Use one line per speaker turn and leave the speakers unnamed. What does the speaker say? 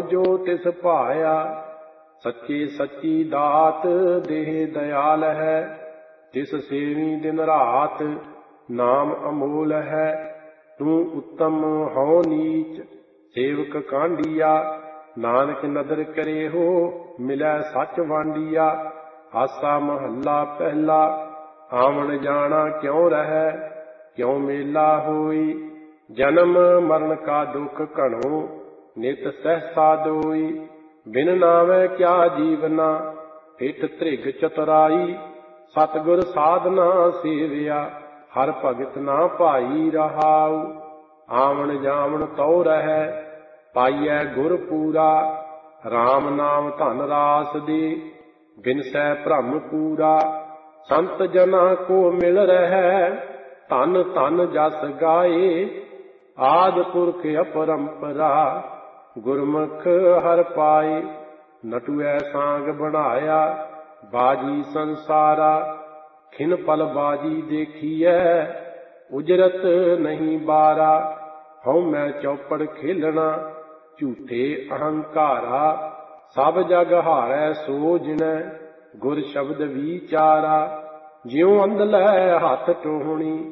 ਜੋ ਤਿਸ ਭਾਇਆ। ਸੱਚੇ ਸੱਚੀ ਦਾਤ ਦੇਹ ਦਇਆਲ ਹੈ, ਤਿਸ ਸੇਵੀ ਦਿਨ ਰਾਤ ਨਾਮ ਅਮੋਲ ਹੈ। ਤੂੰ ਉੱਤਮ ਹਉ ਨੀਚ ਸੇਵਕ ਕਾਂਡੀਆ, ਨਾਨਕ ਨਦਰ ਕਰੇ ਹੋ ਮਿਲੈ ਸੱਚ ਵਾਂਡੀਆ। ਆਸਾ ਮਹੱਲਾ ਪਹਿਲਾ। ਆਵਣ ਜਾਣਾ ਕਿਉ ਰਹੈ, ਕਿਉ ਮੇਲਾ ਹੋਈ। ਜਨਮ ਮਰਨ ਕਾ ਦੁਖ ਘਣੋ, ਨਿਤ ਸਹਿਸਾ ਦੋਈ। ਬਿਨ ਨਾਵੈ ਕਿਆ ਜੀਵਨਾ, ਹਿਤ ਧ੍ਰਿਗ ਚਤੁਰਾਈ। ਸਤਿਗੁਰ ਸਾਧਨਾ ਸੇਵਿਆ, ਹਰ ਭਗਤ ਨਾ ਭਾਈ ਰਹਾਉ। ਆਵਣ ਜਾਵਣ ਤਉ ਰਹੈ, ਪਾਈਐ ਗੁਰ ਪੂਰਾ। RAM ਨਾਮ ਧਨ ਰਾਸ ਦੇ, ਬਿਨਸੈ ਭ੍ਰਮ ਪੂਰਾ। ਸੰਤ ਜਨਾ ਕੋ ਮਿਲ ਰਹੈ, ਧਨ ਧਨ ਜਸ ਗਾਏ। ਆਦਿ ਪੁਰਖ ਅਪਰੰਪਰਾ, ਗੁਰਮੁਖ ਹਰਿ ਪਾਏ। ਨਟੂਐ ਸਾਂਗ ਬਣਾਇਆ, ਬਾਜੀ ਸੰਸਾਰਾ। ਖਿਨ ਪਲ ਬਾਜੀ ਦੇਖੀਐ, ਉਜਰਤ ਨਹੀਂ ਬਾਰਾ। ਹਉ ਮੈਂ ਚੌਪੜ ਖੇਲਣਾ, ਝੂਠੇ ਅਹੰਕਾਰਾ। ਸਭ ਜਗ ਹਾਰੈ ਸੋ ਜਿਣੈ, ਗੁਰ ਸ਼ਬਦ ਵਿਚਾਰਾ। ਜਿਉ ਅੰਧਲੇ ਹੱਥ ਟੋਹਣੀ,